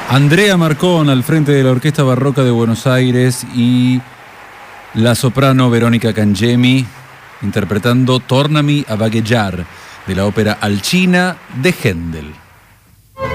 Andrea Marcón al frente de la Orquesta Barroca de Buenos Aires y la soprano Verónica Cangemi interpretando Tornami a vagheggiar de la ópera Alcina de Händel.